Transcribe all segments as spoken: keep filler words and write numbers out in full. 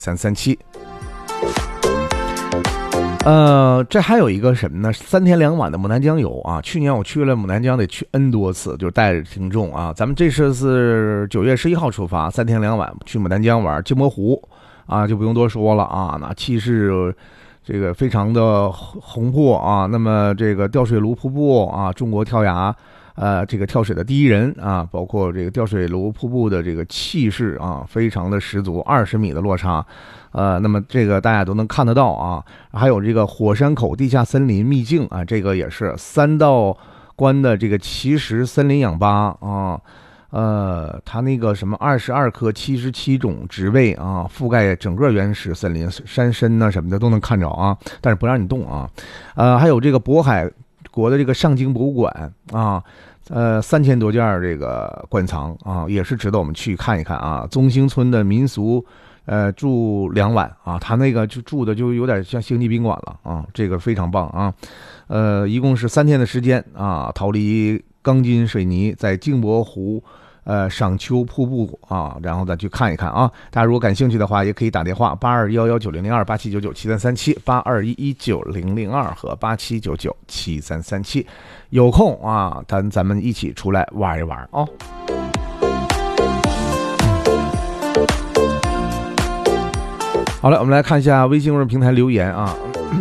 三三七。呃，这还有一个什么呢？三天两晚的牡丹江游啊！去年我去了牡丹江，得去 N 多次，就是带着听众啊。咱们这次是九月十一号出发，三天两晚去牡丹江玩，镜泊湖啊，就不用多说了啊，那气势这个非常的宏阔啊。那么这个吊水炉瀑布啊，中国跳崖呃这个跳水的第一人啊，包括这个吊水炉瀑布的这个气势啊，非常的十足，二十米的落差。呃，那么这个大家都能看得到啊，还有这个火山口地下森林秘境啊，这个也是三道关的这个奇石森林氧吧啊，呃，它那个什么二十二棵七十七种植被啊，覆盖整个原始森林，山参呐、啊、什么的都能看着啊，但是不让你动啊，呃，还有这个渤海国的这个上京博物馆啊。呃，三千多件这个馆藏啊，也是值得我们去看一看啊。中兴村的民俗，呃，住两晚啊，他那个就住的就有点像星级宾馆了啊，这个非常棒啊。呃，一共是三天的时间啊，逃离钢筋水泥，在镜泊湖。呃，赏秋瀑布啊，然后再去看一看啊。大家如果感兴趣的话，也可以打电话八二幺幺九零零二八七九九七三三七八二一一九零零二和八七九九七三三七，有空啊，咱咱们一起出来玩一玩啊。好了，我们来看一下微信公众平台留言啊。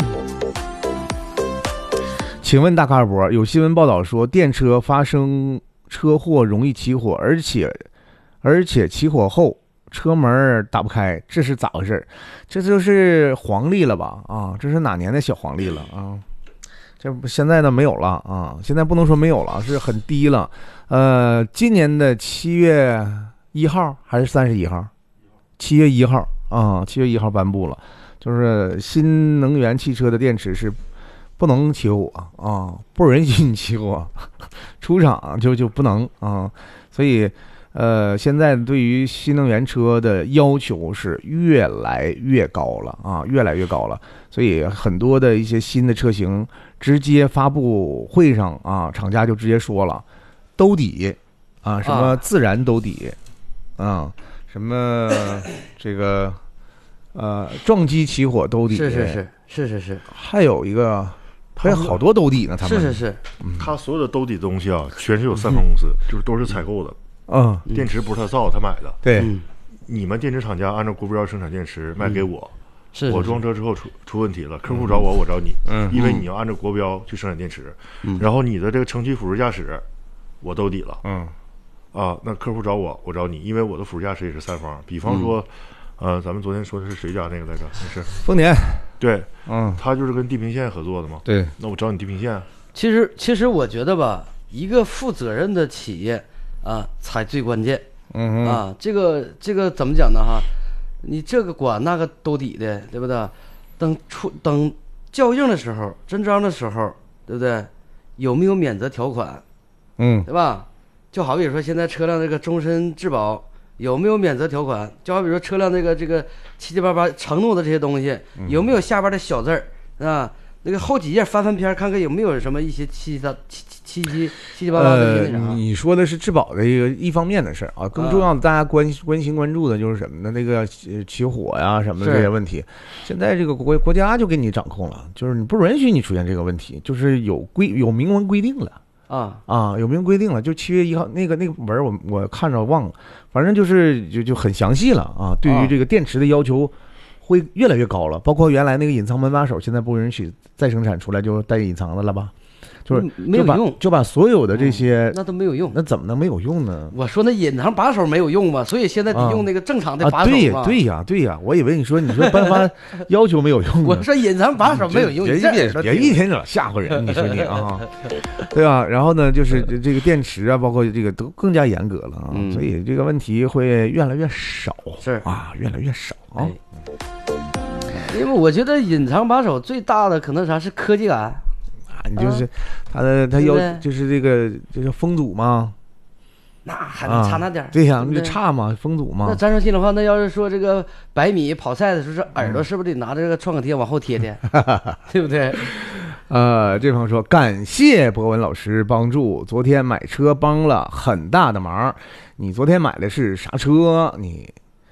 请问大卡尔博，有新闻报道说电车发生车祸容易起火，而且而且起火后车门打不开，这是咋回事？这就是黄历了吧？啊，这是哪年的小黄历了啊？这不现在呢没有了啊，现在不能说没有了，是很低了。呃，今年的七月一号还是三十一号？七月一号啊，七月一号颁布了，就是新能源汽车的电池是不能起火啊，不允许你起火，出厂就就不能啊，所以呃，现在对于新能源车的要求是越来越高了啊，越来越高了，所以很多的一些新的车型直接发布会上啊，厂家就直接说了，兜底啊，什么自燃兜底啊，什么这个呃撞击起火兜底， 是是是是是是， 还有一个。还有好多兜底呢，他们是是是， 嗯、他所有的兜底东西啊，全是有三方公司，嗯、就是都是采购的。 嗯， 电池不是他造，他买的。 对， 嗯、 你们电池厂家按照国标生产电池卖给我， 是、嗯、 我装车之后出出问题了，客户找我，我找你， 嗯， 因为你要按照国标去生产电池，嗯，然后你的这个城区辅助驾驶，我兜底了， 嗯， 啊，那客户找我，我找你，因为我的辅助驾驶也是三方，比方说。嗯呃，咱们昨天说的是谁家那个来着？那是丰田， 对， 嗯， 他就是跟地平线合作的嘛。 对， 那我找你地平线。 其实，其实我觉得吧，一个负责任的企业啊，才最关键。 嗯啊，这个这个怎么讲呢？哈，你这个管那个兜底的，对不对？等出等校映的时候，真章的时候，对不对？有没有免责条款？ 嗯， 对吧？就好比说现在车辆这个终身质保。有没有免责条款？就好比说车辆这个这个七七八八承诺的这些东西，有没有下边的小字儿啊？那个后几页翻翻篇，看看有没有什么一些七七七七七七七八八的那啥、 呃。你说的是质保的一个一方面的事儿啊，更重要的大家关关心关注的就是什么呢？那个起火呀什么的这些问题，现在这个国国家就给你掌控了，就是你不允许你出现这个问题，就是有规有明文规定了。 啊啊，有明文规定了，就七月一号那个那个文我我看着忘了，反正就是就就很详细了啊。对于这个电池的要求会越来越高了，包括原来那个隐藏门把手，现在不允许再生产出来就带隐藏的了吧？就是没有用， 就把所有的这些、 嗯、那都没有用， 那怎么能没有用呢？ 我说那隐藏把手没有用嘛，所以现在得用那个正常的把手嘛。 啊啊、对呀，对呀，我以为你说你说颁发要求没有用， 我说隐藏把手没有用， 别别别一天整吓唬人，你说你啊，对吧？然后呢，就是这个电池啊，包括这个都更加严格了啊， 嗯、 所以这个问题会越来越少， 是啊，越来越少啊。 哎、因为我觉得隐藏把手最大的可能啥是科技感。 你就是他的他要就是这个这个风阻嘛， 那还能差那点儿、 啊？对呀，那就差嘛，风阻嘛。 那咱说心里话，那要是说这个百米跑赛的时候，是耳朵是不是得拿着这个创可贴往后贴贴，对不对？ 呃，这朋友说感谢博文老师帮助，昨天买车帮了很大的忙。你昨天买的是啥车？你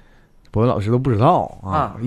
博文老师都不知道啊啊，